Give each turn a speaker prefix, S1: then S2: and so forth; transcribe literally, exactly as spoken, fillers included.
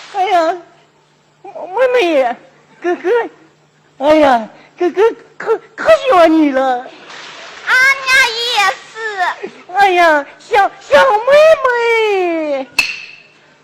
S1: 哎呀，妹妹，哥哥，哎呀，哥哥可可喜欢你了。
S2: 俺家也是。
S1: 哎呀，小小妹妹。